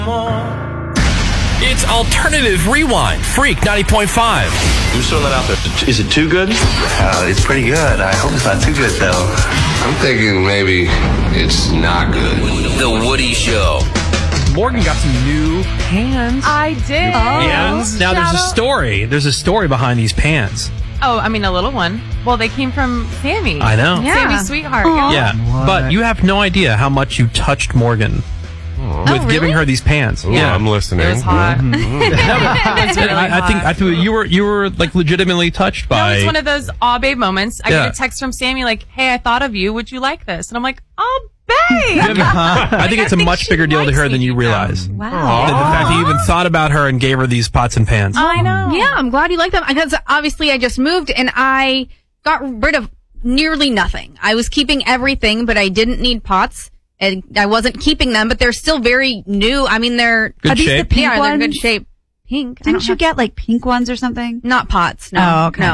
It's Alternative Rewind, Freak 90.5. I'm just throwing that out there. Is it too good? It's pretty good. I hope it's not too good, though. I'm thinking maybe it's not good. The Woody Show. Morgan got some new pans. I did. Pans. Now there's a story. There's a story behind these pans. Oh, I mean, a little one. Well, they came from Sammy. I know. Yeah. Sammy's sweetheart. Yeah, but you have no idea how much you touched Morgan with giving her these pans. Ooh, Yeah, I'm listening. It was hot. I think you were like legitimately touched No, by. it's one of those aw babe moments. I Yeah. get a text from Sammy like, "Hey, I thought of you. Would you like this?" And I'm like, "Oh, babe." I think it's a I think much she bigger deal to likes her me than you deep realize. Wow. The fact that you even thought about her and gave her these pots and pans. I know. Yeah, I'm glad you like them. Because obviously I just moved and I got rid of nearly nothing. I was keeping everything, but I didn't need pots. And I wasn't keeping them, but they're still very new. I mean, they're Good Are these shape. the pink they're in ones? good shape. Pink. I Didn't don't you have- get like pink ones or something? Not pots. No. Oh, okay. No.